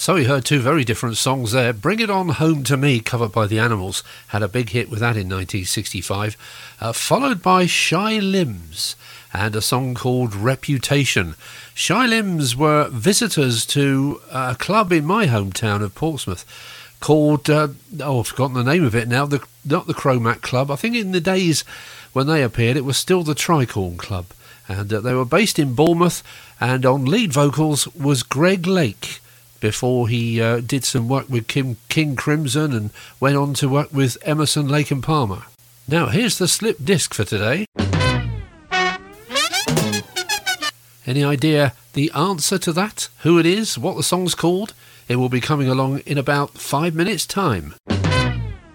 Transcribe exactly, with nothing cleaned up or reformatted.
So we heard two very different songs there. Bring It On Home to Me, covered by The Animals, had a big hit with that in nineteen sixty-five, uh, followed by Shy Limbs and a song called Reputation. Shy Limbs were visitors to a club in my hometown of Portsmouth called, uh, oh, I've forgotten the name of it now, the, not the Chromac Club. I think in the days when they appeared, it was still the Tricorn Club. And uh, they were based in Bournemouth, and on lead vocals was Greg Lake, before he uh, did some work with Kim, King Crimson and went on to work with Emerson, Lake and Palmer. Now, here's the slip disc for today. Any idea the answer to that? Who it is? What the song's called? It will be coming along in about five minutes' time.